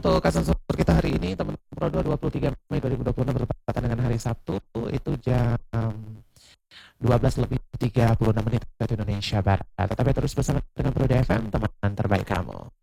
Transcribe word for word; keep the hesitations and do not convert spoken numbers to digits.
untuk kasan sahur kita hari ini, teman Pro dua, dua puluh tiga Mei dua ribu dua puluh enam bertepatan dengan hari Sabtu, itu jam dua belas lebih tiga puluh enam menit waktu Indonesia Barat. Tetapi terus bersama dengan Pro F M, teman terbaik kamu.